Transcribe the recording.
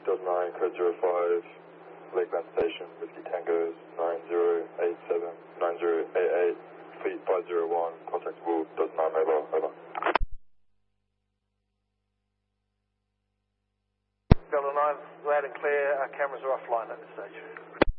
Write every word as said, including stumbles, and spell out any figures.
Delta nine, code zero five, Lakeland Station, Whiskey Tango nine zero eight seven, nine zero eight eight, fleet five zero one, contactable, Delta nine mobile, over. Delta nine, loud and clear, our cameras are offline at this stage.